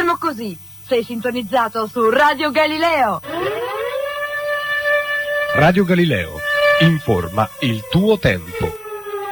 Continuiamo così. Sei sintonizzato su Radio Galileo. Radio Galileo, informa il tuo tempo.